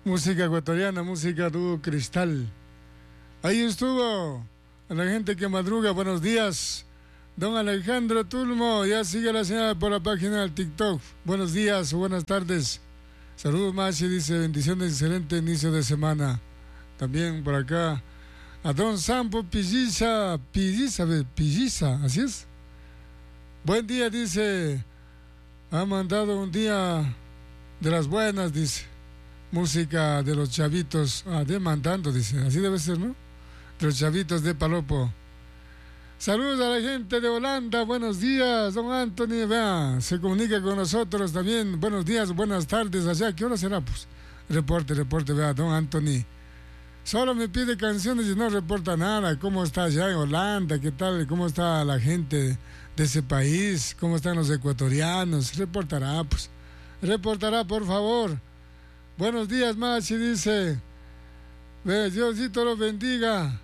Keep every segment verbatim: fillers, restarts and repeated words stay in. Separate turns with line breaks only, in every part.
Música ecuatoriana, música dúo Cristal. Ahí estuvo a la gente que madruga. Buenos días, don Alejandro Tulmo. Ya sigue la señal por la página del TikTok. Buenos días, buenas tardes. Saludos, Machi, dice, bendiciones, excelente inicio de semana. También por acá a don Sampo Pilliza, Pilliza, Pilliza, así es. Buen día, dice, ha mandado un día de las buenas, dice. Música de los chavitos, ah, demandando, dice, así debe ser, ¿no? De los chavitos de Palopo. Saludos a la gente de Holanda, buenos días, don Anthony, vea, se comunica con nosotros también, buenos días, buenas tardes, allá, ¿qué hora será? Pues, reporte, reporte, vea, don Anthony. Solo me pide canciones y no reporta nada, cómo está allá en Holanda, qué tal, cómo está la gente de ese país, cómo están los ecuatorianos, reportará, pues, reportará, por favor. Buenos días, Machi, dice, ve, Diosito los bendiga.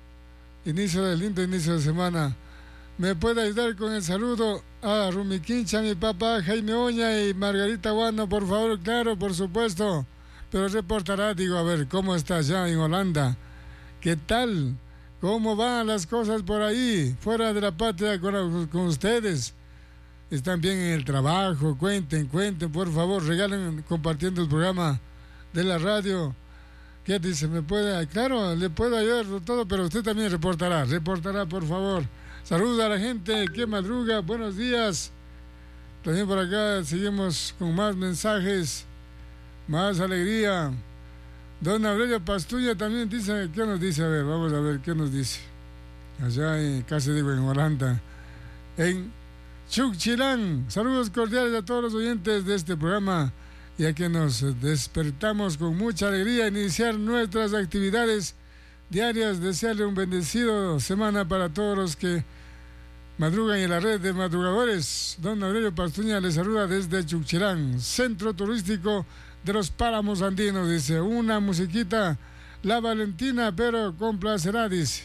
Inicio del lindo inicio de semana. ¿Me puede ayudar con el saludo a Rumi Quincha, mi papá, Jaime Oña y Margarita Guano, por favor? Claro, por supuesto. Pero reportará, digo, a ver, ¿cómo está allá en Holanda? ¿Qué tal? ¿Cómo van las cosas por ahí, fuera de la patria con, con ustedes? Están bien en el trabajo, cuenten, cuenten, por favor, regalen compartiendo el programa de la radio. ¿Qué dice? ¿Me puede? Claro, le puedo ayudar todo, pero usted también reportará, reportará, por favor. Saludos a la gente que madruga, buenos días. También por acá seguimos con más mensajes, más alegría. Don Aurelio Pastulla también dice, ¿qué nos dice? A ver, vamos a ver, ¿qué nos dice? Allá en, casi digo, en Holanda, en Chuchilán. Saludos cordiales a todos los oyentes de este programa, ya que nos despertamos con mucha alegría a iniciar nuestras actividades diarias. Desearle un bendecido semana para todos los que madrugan en la red de madrugadores. Don Aurelio Pastuña les saluda desde Chuchilán, centro turístico de los páramos andinos. Dice, una musiquita, La Valentina, pero complacerá, dice.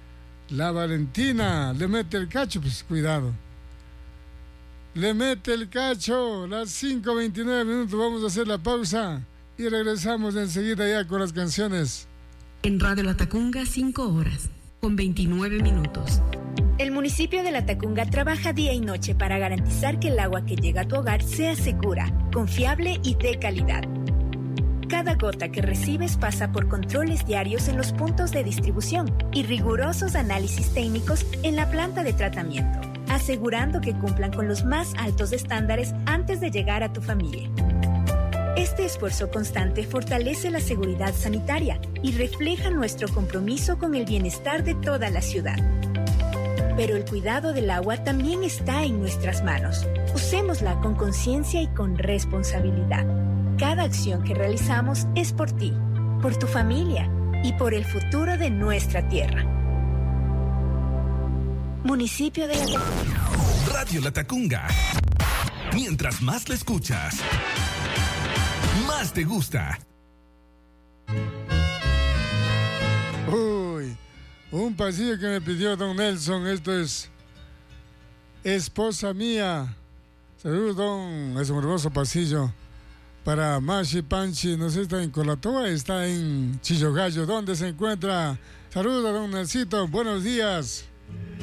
La Valentina, le mete el cacho, pues cuidado. Le mete el cacho, las cinco veintinueve minutos, vamos a hacer la pausa y regresamos enseguida ya con las canciones.
En Radio La Tacunga, cinco horas, con veintinueve minutos.
El municipio de La Tacunga trabaja día y noche para garantizar que el agua que llega a tu hogar sea segura, confiable y de calidad. Cada gota que recibes pasa por controles diarios en los puntos de distribución y rigurosos análisis técnicos en la planta de tratamiento, asegurando que cumplan con los más altos estándares antes de llegar a tu familia. Este esfuerzo constante fortalece la seguridad sanitaria y refleja nuestro compromiso con el bienestar de toda la ciudad. Pero el cuidado del agua también está en nuestras manos. Usémosla con conciencia y con responsabilidad. Cada acción que realizamos es por ti, por tu familia y por el futuro de nuestra tierra. Municipio de La Tacunga.
Radio La Tacunga. Mientras más la escuchas, más te gusta.
Uy, un pasillo que me pidió don Nelson. Esto es Esposa Mía. Saludos, don. Es un hermoso pasillo para Machi Panchi. No sé, está en Colatoa, está en Chillogallo. ¿Dónde se encuentra? Saludos a don Nelsito. Buenos días.